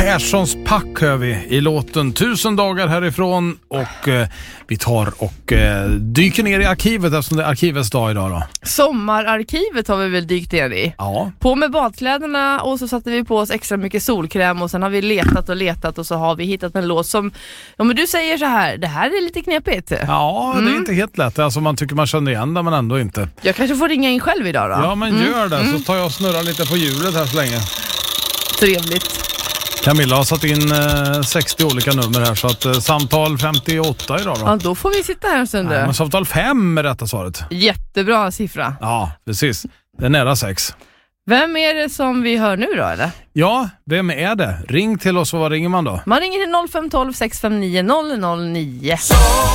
Perssons pack hör vi i låten 1000 dagar härifrån och vi tar och dyker ner i arkivet eftersom det är arkivets dag idag då. Sommararkivet har vi väl dykt ner i. Ja. På med badkläderna och så satte vi på oss extra mycket solkräm och sen har vi letat och så har vi hittat en låt som, ja men du säger så här, det här är lite knepigt. Ja, det är inte helt lätt. Alltså man tycker man känner igen det men ändå inte. Jag kanske får ringa in själv idag då. Ja men gör det, så tar jag och snurrar lite på hjulet här så länge. Trevligt. Camilla har satt in 60 olika nummer här så att samtal 58 idag då. Ja, då får vi sitta här en stund. Men samtal 5 är rätta svaret. Jättebra siffra. Ja, precis. Det är nära 6. Vem är det som vi hör nu då eller? Ja, vem är det? Ring till oss och vad ringer man då? Man ringer till 0512 659 009.